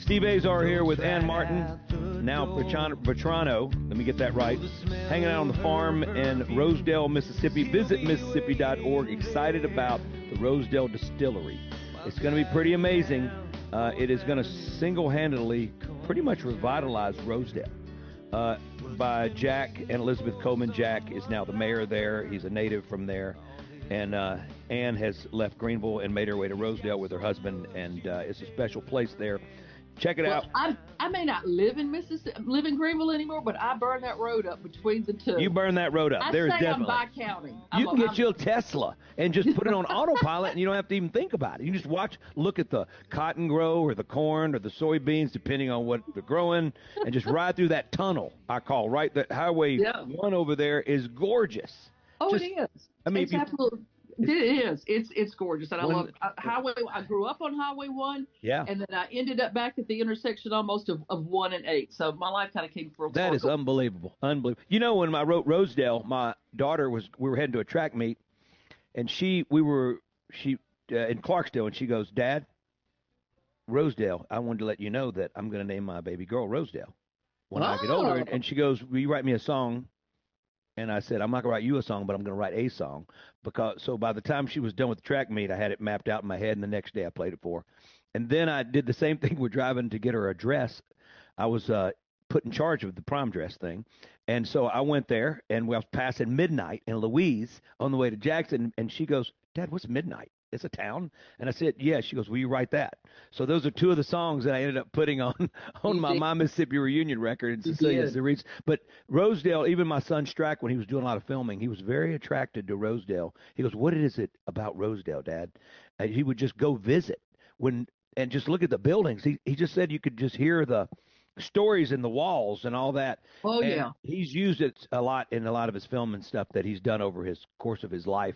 Steve Azar here with Ann Martin, now Vetrano, let me get that right, hanging out on the farm in Rosedale, Mississippi. Visit Mississippi.org. Excited about the Rosedale Distillery. It's going to be pretty amazing. It is going to single-handedly pretty much revitalize Rosedale. By Jack and Elizabeth Coleman. Jack is now the mayor there. He's a native from there. And Ann has left Greenville and made her way to Rosedale with her husband, and it's a special place there. Check it out. I may not live in Greenville anymore, but I burn that road up between the two. You burn that road up. I There's say definitely. I'm by-county. You can get you a Tesla and just put it on autopilot, and you don't have to even think about it. You just look at the cotton grow or the corn or the soybeans, depending on what they're growing, and just ride through that tunnel, I call, right? That Highway 1 over there is gorgeous. Oh, just, it is. I mean, it's absolutely. It is. It's gorgeous, and I love it. I grew up on Highway 1, and then I ended up back at the intersection almost of 1 and 8. So my life kind of came full circle. That is unbelievable. Unbelievable. You know, when I wrote Rosedale, my daughter we were heading to a track meet, and she in Clarksdale, and she goes, "Dad, Rosedale, I wanted to let you know that I'm going to name my baby girl Rosedale when I get older." And she goes, "Will you write me a song?" And I said, "I'm not going to write you a song, but I'm going to write a song." So by the time she was done with the track meet, I had it mapped out in my head, and the next day I played it for her. And then I did the same thing. We're driving to get her a dress. I was put in charge of the prom dress thing. And so I went there, and we was passing Midnight in Louise on the way to Jackson. And she goes, "Dad, what's Midnight? It's a town?" And I said, "Yeah." She goes, "Will you write that?" So those are two of the songs that I ended up putting on my Mississippi Reunion record and Cecilia Cerise. But Rosedale, even my son Strack, when he was doing a lot of filming, he was very attracted to Rosedale. He goes, "What is it about Rosedale, Dad?" And he would just go visit and just look at the buildings. He just said you could just hear the stories in the walls and all that. Oh, and yeah. He's used it a lot in a lot of his film and stuff that he's done over his course of his life.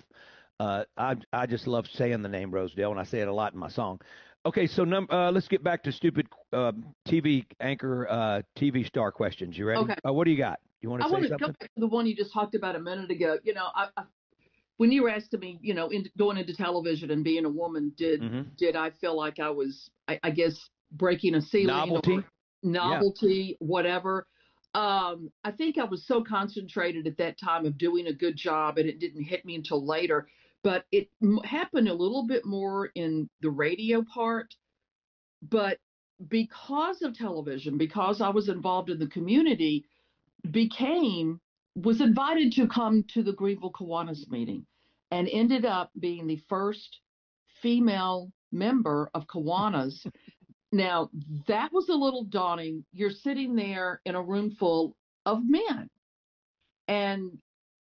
I just love saying the name Rosedale, and I say it a lot in my song. Okay, so let's get back to stupid TV anchor, TV star questions. You ready? Okay. What do you got? You want to say something? I want to go back to the one you just talked about a minute ago. You know, when you were asking me, you know, going into television and being a woman, did I feel like I was, I guess, breaking a ceiling? Novelty, whatever. I think I was so concentrated at that time of doing a good job, and it didn't hit me until later. But it happened a little bit more in the radio part. But because of television, because I was involved in the community, was invited to come to the Greenville Kiwanis meeting, and ended up being the first female member of Kiwanis. Now, that was a little daunting. You're sitting there in a room full of men. And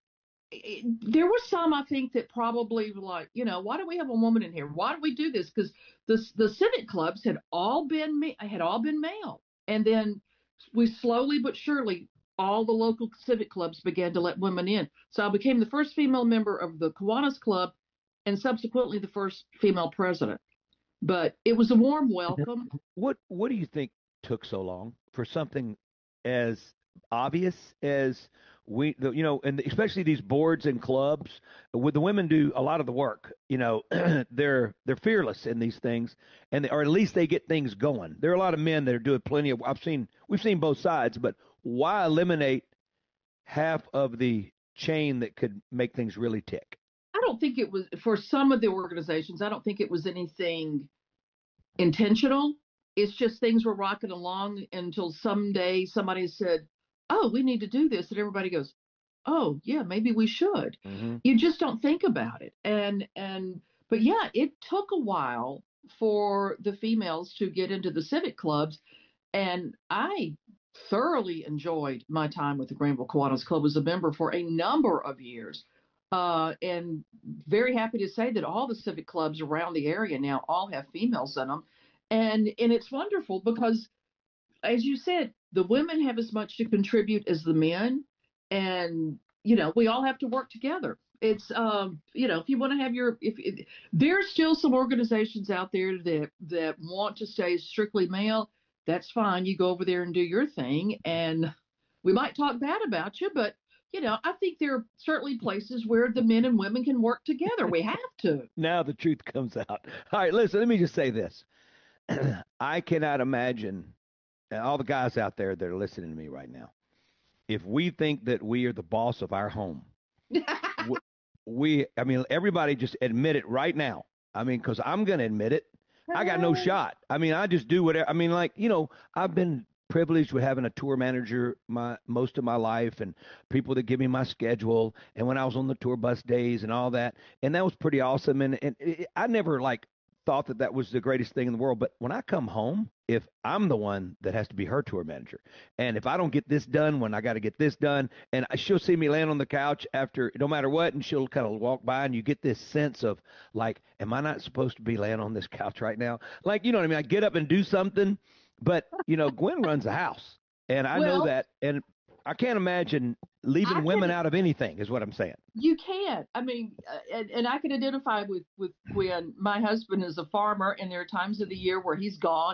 there were some, I think, that probably were like, you know, why do we have a woman in here? Why do we do this? Because the civic clubs had all been male. And then we slowly but surely, all the local civic clubs began to let women in. So I became the first female member of the Kiwanis Club, and subsequently the first female president. But it was a warm welcome. What do you think took so long for something as obvious as and especially these boards and clubs, would the women do a lot of the work? You know, they're fearless in these things, or at least they get things going. There are a lot of men that are doing plenty of. We've seen both sides, but why eliminate half of the chain that could make things really tick? I don't think it was, for some of the organizations, I don't think it was anything intentional. It's just things were rocking along until someday somebody said, "Oh, we need to do this." And everybody goes, "Oh, yeah, maybe we should." Mm-hmm. You just don't think about it. But yeah, it took a while for the females to get into the civic clubs. And I thoroughly enjoyed my time with the Greenville Kiwanis Club as a member for a number of years. And very happy to say that all the civic clubs around the area now all have females in them. And it's wonderful because, as you said, the women have as much to contribute as the men. And, you know, we all have to work together. It's, you know, if you want to have there's still some organizations out there that want to stay strictly male, that's fine. You go over there and do your thing. And we might talk bad about you, but you know, I think there are certainly places where the men and women can work together. We have to. Now the truth comes out. All right, listen, let me just say this. I cannot imagine all the guys out there that are listening to me right now. If we think that we are the boss of our home, I mean, everybody just admit it right now. I mean, because I'm going to admit it. I got no shot. I mean, I just do whatever. I mean, like, I've been privileged with having a tour manager most of my life and people that give me my schedule. And when I was on the tour bus days and all that, and that was pretty awesome. And I never like thought that was the greatest thing in the world. But when I come home, if I'm the one that has to be her tour manager, and if I don't get this done when I got to get this done, and she'll see me laying on the couch after, no matter what, and she'll kind of walk by, and you get this sense of like, am I not supposed to be laying on this couch right now? Like, you know what I mean? I get up and do something, but Gwen runs the house, and I know that, and I can't imagine leaving women out of anything, is what I'm saying. You can't. I mean, and I can identify with Gwen. My husband is a farmer, and there are times of the year where he's gone,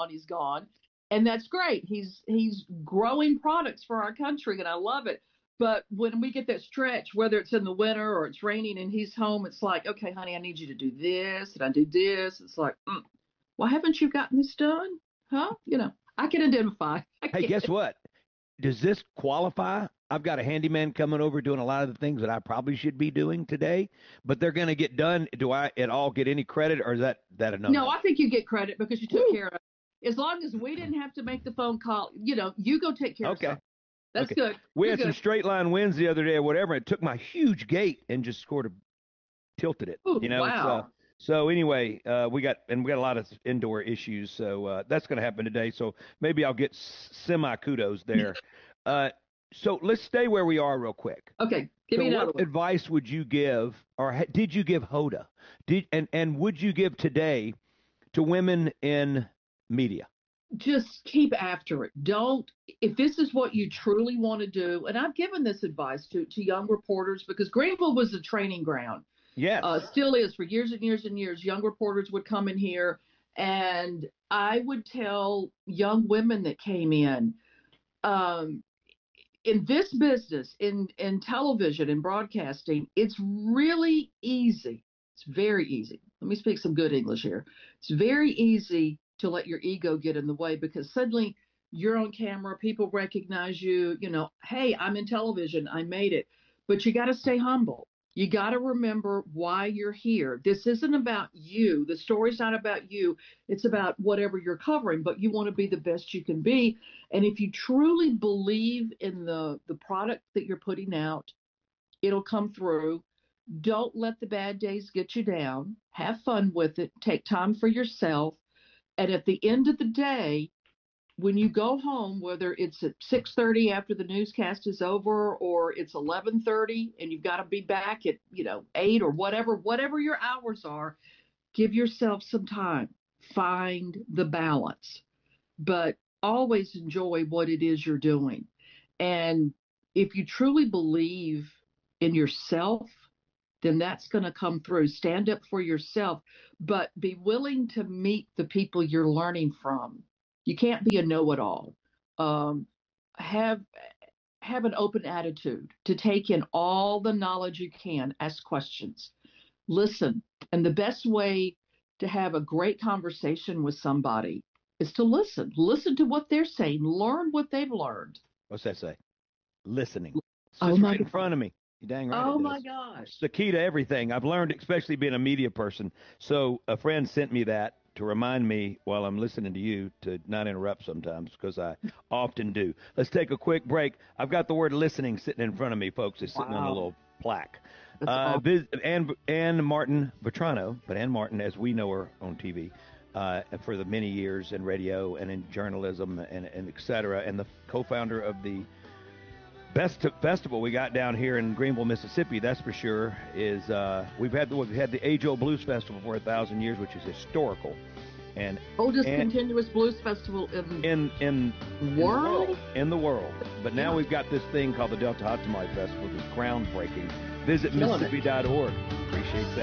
and that's great. He's growing products for our country, and I love it. But when we get that stretch, whether it's in the winter or it's raining and he's home, it's like, okay, honey, I need you to do this, and I do this. It's like, why haven't you gotten this done? Huh? I can identify. Hey, guess what? Does this qualify? I've got a handyman coming over doing a lot of the things that I probably should be doing today, but they're going to get done. Do I at all get any credit, or is that enough? No, I think you get credit because you took care of it. As long as we didn't have to make the phone call, you go take care of it. That's good. We had some straight line winds the other day or whatever. It took my huge gate and just sort of tilted it. Ooh, wow. So anyway, we got a lot of indoor issues, so that's going to happen today. So maybe I'll get semi kudos there. So let's stay where we are real quick. Okay, give me another what advice would you give, or did you give Hoda? And would you give today to women in media? Just keep after it. If this is what you truly want to do, and I've given this advice to young reporters because Greenville was a training ground. Yes. Still is for years and years and years. Young reporters would come in here, and I would tell young women that came in this business, in television and broadcasting, it's really easy. It's very easy. Let me speak some good English here. It's very easy to let your ego get in the way because suddenly you're on camera, people recognize you, hey, I'm in television, I made it. But you got to stay humble. You got to remember why you're here. This isn't about you. The story's not about you. It's about whatever you're covering, but you want to be the best you can be. And if you truly believe in the product that you're putting out, it'll come through. Don't let the bad days get you down. Have fun with it. Take time for yourself. And at the end of the day, when you go home, whether it's at 6:30 after the newscast is over or it's 11:30 and you've got to be back at 8 or whatever your hours are, give yourself some time. Find the balance, but always enjoy what it is you're doing. And if you truly believe in yourself, then that's going to come through. Stand up for yourself, but be willing to meet the people you're learning from. You can't be a know-it-all. Have an open attitude to take in all the knowledge you can. Ask questions. Listen. And the best way to have a great conversation with somebody is to listen. Listen to what they're saying. Learn what they've learned. What's that say? Listening. It's right in front of me. You dang right. Oh, my gosh. It's the key to everything. I've learned, especially being a media person. So a friend sent me that to remind me while I'm listening to you to not interrupt sometimes because I often do. Let's take a quick break. I've got the word listening sitting in front of me, folks. It's sitting on a little plaque. Ann Martin Vetrano, but Ann Martin, as we know her on TV, for the many years in radio and in journalism and et cetera, and the co-founder of the best festival we got down here in Greenville, Mississippi, that's for sure, is we've had the Age-Old Blues Festival for 1,000 years, which is historical. And oldest continuous blues festival in the world. But now we've got this thing called the Delta Hot Tamale Festival, which is groundbreaking. Visit Mississippi.org. Appreciate that.